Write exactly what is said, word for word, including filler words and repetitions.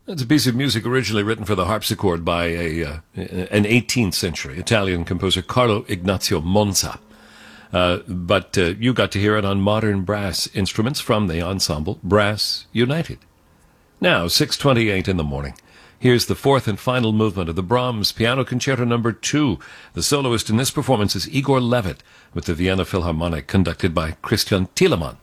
It's a piece of music originally written for the harpsichord by a uh, an eighteenth century Italian composer, Carlo Ignazio Monza. Uh, but uh, you got to hear it on modern brass instruments from the ensemble Brass United. Now, six twenty-eight in the morning. Here's the fourth and final movement of the Brahms Piano Concerto Number Two. The soloist in this performance is Igor Levit, with the Vienna Philharmonic, conducted by Christian Thielemann.